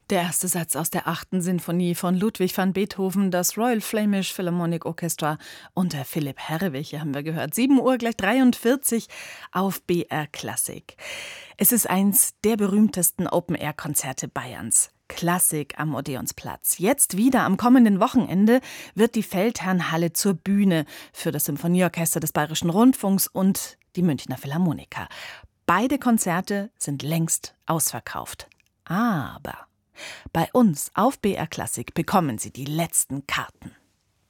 Der erste Satz aus der 8. Sinfonie von Ludwig van Beethoven, das Royal Flemish Philharmonic Orchestra unter Philipp Herrewig, hier haben wir gehört. 7 Uhr gleich 43 auf BR Klassik. Es ist eins der berühmtesten Open-Air-Konzerte Bayerns. Klassik am Odeonsplatz. Jetzt wieder am kommenden Wochenende wird die Feldherrnhalle zur Bühne für das Symphonieorchester des Bayerischen Rundfunks und die Münchner Philharmoniker. Beide Konzerte sind längst ausverkauft. Aber bei uns auf BR Klassik bekommen Sie die letzten Karten.